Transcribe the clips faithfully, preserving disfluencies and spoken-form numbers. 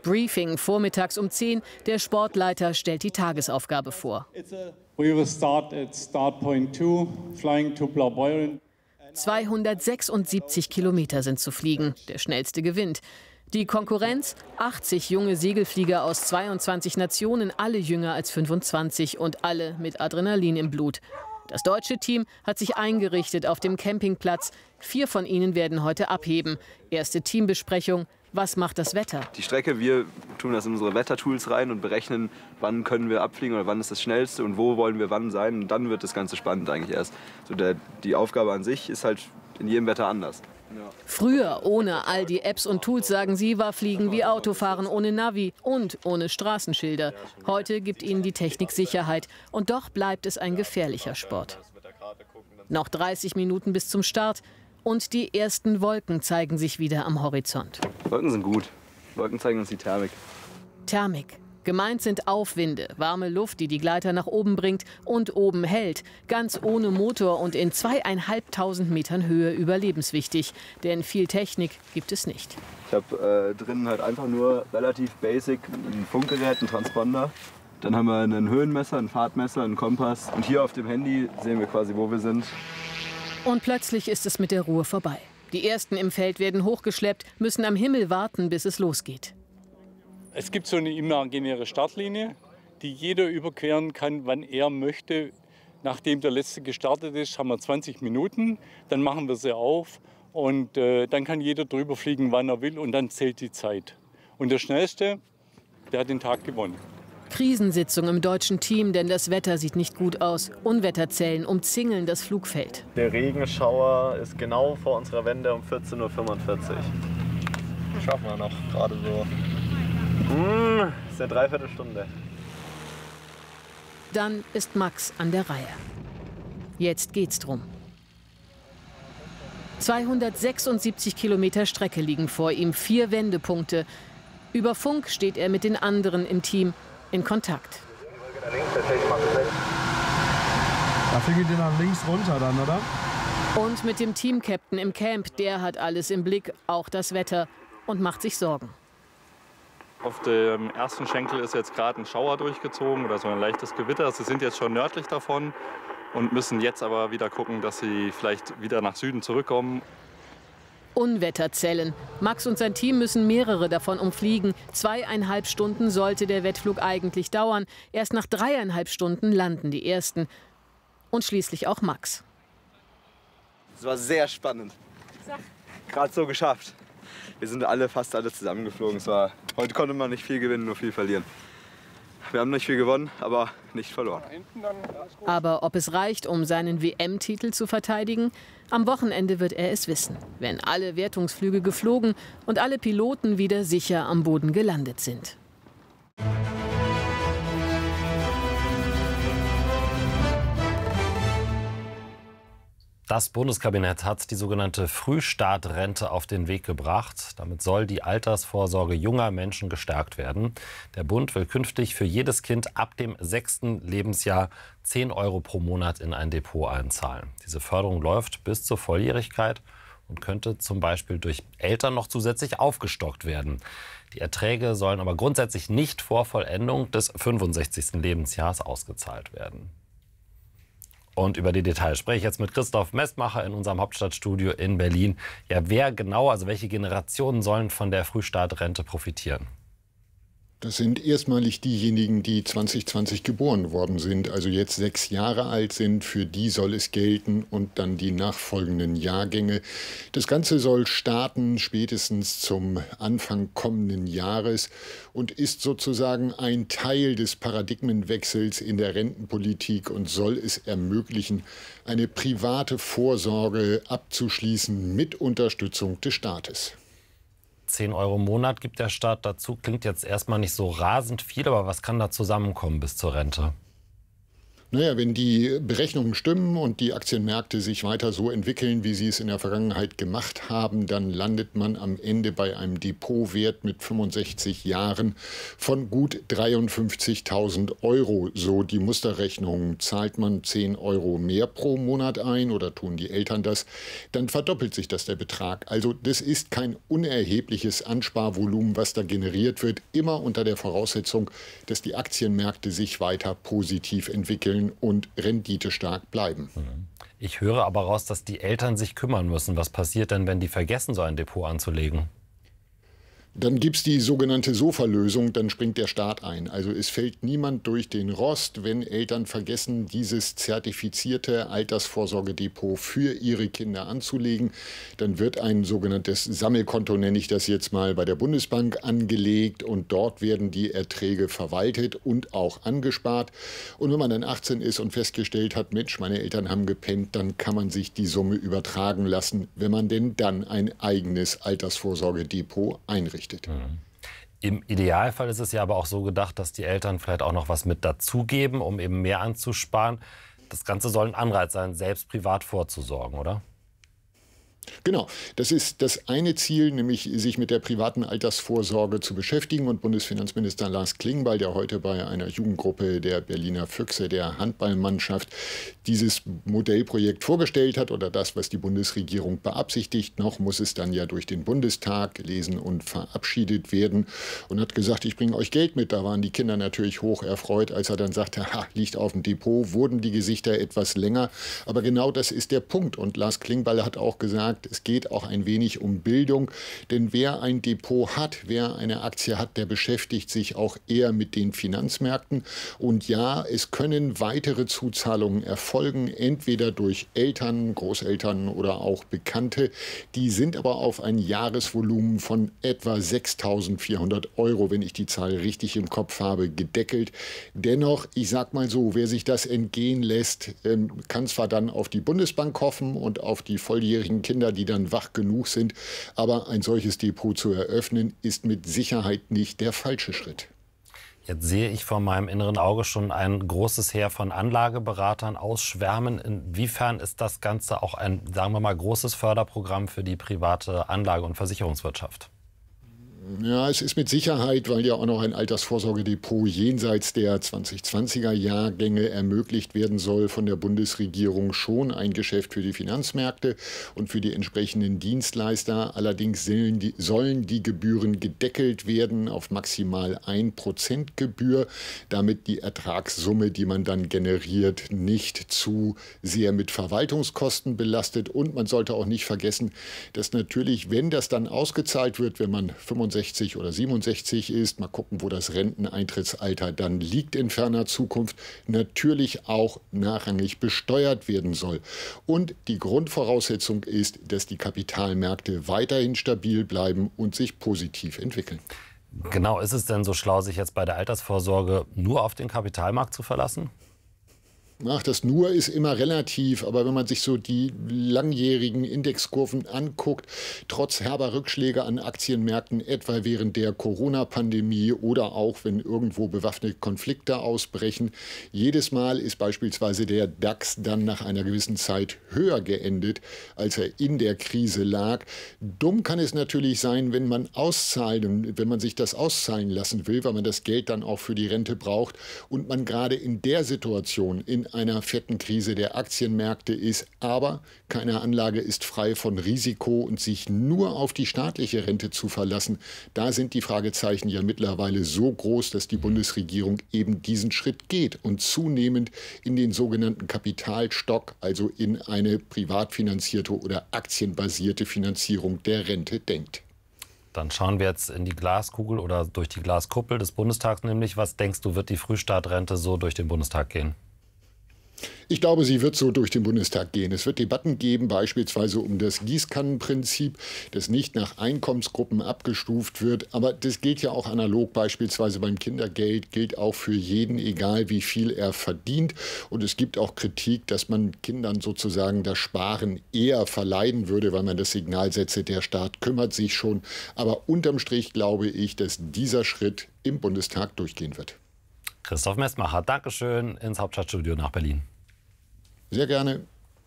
Briefing vormittags um zehn. Der Sportleiter stellt die Tagesaufgabe vor. zweihundertsechsundsiebzig Kilometer sind zu fliegen. Der schnellste gewinnt. Die Konkurrenz? achtzig junge Segelflieger aus zweiundzwanzig Nationen, alle jünger als fünfundzwanzig und alle mit Adrenalin im Blut. Das deutsche Team hat sich eingerichtet auf dem Campingplatz. Vier von ihnen werden heute abheben. Erste Teambesprechung. Was macht das Wetter? Die Strecke, wir tun das in unsere Wettertools rein und berechnen, wann können wir abfliegen oder wann ist das Schnellste und wo wollen wir wann sein. Und dann wird das Ganze spannend eigentlich erst. So der, die Aufgabe an sich ist halt in jedem Wetter anders. Ja. Früher, ohne all die Apps und Tools, sagen sie, war Fliegen wie Autofahren ohne Navi und ohne Straßenschilder. Heute gibt ihnen die Technik Sicherheit. Und doch bleibt es ein gefährlicher Sport. Noch dreißig Minuten bis zum Start. Und die ersten Wolken zeigen sich wieder am Horizont. Wolken sind gut. Wolken zeigen uns die Thermik. Thermik. Gemeint sind Aufwinde, warme Luft, die die Gleiter nach oben bringt und oben hält. Ganz ohne Motor und in zweieinhalbtausend Metern Höhe überlebenswichtig. Denn viel Technik gibt es nicht. Ich habe äh, drinnen halt einfach nur relativ basic ein Funkgerät, ein Transponder. Dann haben wir ein Höhenmesser, ein Fahrtmesser, einen Kompass. Und hier auf dem Handy sehen wir quasi, wo wir sind. Und plötzlich ist es mit der Ruhe vorbei. Die Ersten im Feld werden hochgeschleppt, müssen am Himmel warten, bis es losgeht. Es gibt so eine imaginäre Startlinie, die jeder überqueren kann, wann er möchte. Nachdem der Letzte gestartet ist, haben wir zwanzig Minuten. Dann machen wir sie auf und äh, dann kann jeder drüber fliegen, wann er will. Und dann zählt die Zeit. Und der Schnellste, der hat den Tag gewonnen. Krisensitzung im deutschen Team, denn das Wetter sieht nicht gut aus. Unwetterzellen umzingeln das Flugfeld. Der Regenschauer ist genau vor unserer Wende um vierzehn Uhr fünfundvierzig. Schaffen wir noch, gerade so. Mmh, ist eine Dreiviertelstunde. Dann ist Max an der Reihe. Jetzt geht's drum. zweihundertsechsundsiebzig Kilometer Strecke liegen vor ihm, vier Wendepunkte. Über Funk steht er mit den anderen im Team in Kontakt. Da fliegt ihr nach links runter dann, oder? Und mit dem Team-Captain im Camp, der hat alles im Blick, auch das Wetter, und macht sich Sorgen. Auf dem ersten Schenkel ist jetzt gerade ein Schauer durchgezogen oder so ein leichtes Gewitter. Sie sind jetzt schon nördlich davon und müssen jetzt aber wieder gucken, dass sie vielleicht wieder nach Süden zurückkommen. Unwetterzellen. Max und sein Team müssen mehrere davon umfliegen. Zweieinhalb Stunden sollte der Wettflug eigentlich dauern. Erst nach dreieinhalb Stunden landen die Ersten. Und schließlich auch Max. Es war sehr spannend. Gerade so geschafft. Wir sind alle, fast alle zusammengeflogen. Es war, heute konnte man nicht viel gewinnen, nur viel verlieren. Wir haben nicht viel gewonnen, aber nicht verloren. Aber ob es reicht, um seinen W M-Titel zu verteidigen? Am Wochenende wird er es wissen, wenn alle Wertungsflüge geflogen und alle Piloten wieder sicher am Boden gelandet sind. Das Bundeskabinett hat die sogenannte Frühstartrente auf den Weg gebracht. Damit soll die Altersvorsorge junger Menschen gestärkt werden. Der Bund will künftig für jedes Kind ab dem sechsten Lebensjahr zehn Euro pro Monat in ein Depot einzahlen. Diese Förderung läuft bis zur Volljährigkeit und könnte zum Beispiel durch Eltern noch zusätzlich aufgestockt werden. Die Erträge sollen aber grundsätzlich nicht vor Vollendung des fünfundsechzigsten Lebensjahres ausgezahlt werden. Und über die Details spreche ich jetzt mit Christoph Messmacher in unserem Hauptstadtstudio in Berlin. Ja, wer genau, also welche Generationen sollen von der Frühstartrente profitieren? Das sind erstmalig diejenigen, die zwanzig zwanzig geboren worden sind, also jetzt sechs Jahre alt sind. Für die soll es gelten und dann die nachfolgenden Jahrgänge. Das Ganze soll starten spätestens zum Anfang kommenden Jahres und ist sozusagen ein Teil des Paradigmenwechsels in der Rentenpolitik und soll es ermöglichen, eine private Vorsorge abzuschließen mit Unterstützung des Staates. zehn Euro im Monat gibt der Staat dazu. Klingt jetzt erstmal nicht so rasend viel, aber was kann da zusammenkommen bis zur Rente? Naja, wenn die Berechnungen stimmen und die Aktienmärkte sich weiter so entwickeln, wie sie es in der Vergangenheit gemacht haben, dann landet man am Ende bei einem Depotwert mit fünfundsechzig Jahren von gut dreiundfünfzigtausend Euro. So die Musterrechnung. Zahlt man zehn Euro mehr pro Monat ein oder tun die Eltern das, dann verdoppelt sich das der Betrag. Also das ist kein unerhebliches Ansparvolumen, was da generiert wird, immer unter der Voraussetzung, dass die Aktienmärkte sich weiter positiv entwickeln und renditestark bleiben. Ich höre aber raus, dass die Eltern sich kümmern müssen. Was passiert denn, wenn die vergessen, so ein Depot anzulegen? Dann gibt es die sogenannte Sofa-Lösung, dann springt der Staat ein. Also es fällt niemand durch den Rost, wenn Eltern vergessen, dieses zertifizierte Altersvorsorgedepot für ihre Kinder anzulegen. Dann wird ein sogenanntes Sammelkonto, nenne ich das jetzt mal, bei der Bundesbank angelegt und dort werden die Erträge verwaltet und auch angespart. Und wenn man dann achtzehn ist und festgestellt hat, Mensch, meine Eltern haben gepennt, dann kann man sich die Summe übertragen lassen, wenn man denn dann ein eigenes Altersvorsorgedepot einrichtet. Im Idealfall ist es ja aber auch so gedacht, dass die Eltern vielleicht auch noch was mit dazugeben, um eben mehr anzusparen. Das Ganze soll ein Anreiz sein, selbst privat vorzusorgen, oder? Genau, das ist das eine Ziel, nämlich sich mit der privaten Altersvorsorge zu beschäftigen. Und Bundesfinanzminister Lars Klingbeil, der heute bei einer Jugendgruppe der Berliner Füchse, der Handballmannschaft, dieses Modellprojekt vorgestellt hat oder das, was die Bundesregierung beabsichtigt. Noch muss es dann ja durch den Bundestag gelesen und verabschiedet werden. Und hat gesagt, ich bringe euch Geld mit. Da waren die Kinder natürlich hoch erfreut, als er dann sagte, ha, liegt auf dem Depot, wurden die Gesichter etwas länger. Aber genau das ist der Punkt. Und Lars Klingbeil hat auch gesagt, es geht auch ein wenig um Bildung, denn wer ein Depot hat, wer eine Aktie hat, der beschäftigt sich auch eher mit den Finanzmärkten. Und ja, es können weitere Zuzahlungen erfolgen, entweder durch Eltern, Großeltern oder auch Bekannte. Die sind aber auf ein Jahresvolumen von etwa sechstausendvierhundert Euro, wenn ich die Zahl richtig im Kopf habe, gedeckelt. Dennoch, ich sag mal so, wer sich das entgehen lässt, kann zwar dann auf die Bundesbank hoffen und auf die volljährigen Kinder, die dann wach genug sind. Aber ein solches Depot zu eröffnen, ist mit Sicherheit nicht der falsche Schritt. Jetzt sehe ich vor meinem inneren Auge schon ein großes Heer von Anlageberatern ausschwärmen. Inwiefern ist das Ganze auch ein, sagen wir mal, großes Förderprogramm für die private Anlage- und Versicherungswirtschaft? Ja, es ist mit Sicherheit, weil ja auch noch ein Altersvorsorgedepot jenseits der zweitausendzwanziger Jahrgänge ermöglicht werden soll von der Bundesregierung, schon ein Geschäft für die Finanzmärkte und für die entsprechenden Dienstleister. Allerdings sollen die, sollen die Gebühren gedeckelt werden auf maximal ein Prozent Gebühr, damit die Ertragssumme, die man dann generiert, nicht zu sehr mit Verwaltungskosten belastet. Und man sollte auch nicht vergessen, dass natürlich, wenn das dann ausgezahlt wird, wenn man fünfundsechzig oder siebenundsechzig ist, mal gucken, wo das Renteneintrittsalter dann liegt in ferner Zukunft, natürlich auch nachrangig besteuert werden soll. Und die Grundvoraussetzung ist, dass die Kapitalmärkte weiterhin stabil bleiben und sich positiv entwickeln. Genau, ist es denn so schlau, sich jetzt bei der Altersvorsorge nur auf den Kapitalmarkt zu verlassen? Ach, das nur ist immer relativ, aber wenn man sich so die langjährigen Indexkurven anguckt, trotz herber Rückschläge an Aktienmärkten, etwa während der Corona-Pandemie oder auch wenn irgendwo bewaffnete Konflikte ausbrechen, jedes Mal ist beispielsweise der DAX dann nach einer gewissen Zeit höher geendet, als er in der Krise lag. Dumm kann es natürlich sein, wenn man auszahlen, wenn man sich das auszahlen lassen will, weil man das Geld dann auch für die Rente braucht und man gerade in der Situation, in einer fetten Krise der Aktienmärkte ist. Aber keine Anlage ist frei von Risiko und sich nur auf die staatliche Rente zu verlassen, da sind die Fragezeichen ja mittlerweile so groß, dass die Bundesregierung eben diesen Schritt geht und zunehmend in den sogenannten Kapitalstock, also in eine privat finanzierte oder aktienbasierte Finanzierung der Rente denkt. Dann schauen wir jetzt in die Glaskugel oder durch die Glaskuppel des Bundestags nämlich. Was denkst du, wird die Frühstartrente so durch den Bundestag gehen? Ich glaube, sie wird so durch den Bundestag gehen. Es wird Debatten geben, beispielsweise um das Gießkannenprinzip, das nicht nach Einkommensgruppen abgestuft wird. Aber das gilt ja auch analog, beispielsweise beim Kindergeld, gilt auch für jeden, egal wie viel er verdient. Und es gibt auch Kritik, dass man Kindern sozusagen das Sparen eher verleiden würde, weil man das Signal setze, der Staat kümmert sich schon. Aber unterm Strich glaube ich, dass dieser Schritt im Bundestag durchgehen wird. Christoph Messmacher, Dankeschön ins Hauptstadtstudio nach Berlin. Sehr gerne.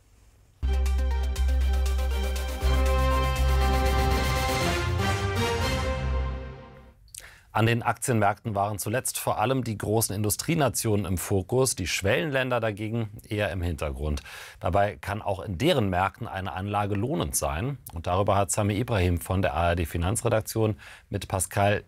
An den Aktienmärkten waren zuletzt vor allem die großen Industrienationen im Fokus, die Schwellenländer dagegen eher im Hintergrund. Dabei kann auch in deren Märkten eine Anlage lohnend sein. Und darüber hat Sami Ibrahim von der A R D Finanzredaktion mit Pascal